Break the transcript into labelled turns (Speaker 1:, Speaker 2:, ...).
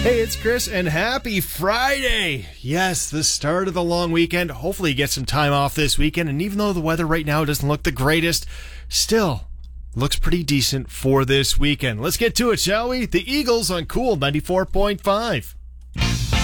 Speaker 1: Hey, it's Chris, and happy Friday! Yes, the start of the long weekend. Hopefully you get some time off this weekend, and even though the weather right now doesn't look the greatest, still looks pretty decent for this weekend. Let's get to it, shall we? The Eagles on Cool 94.5.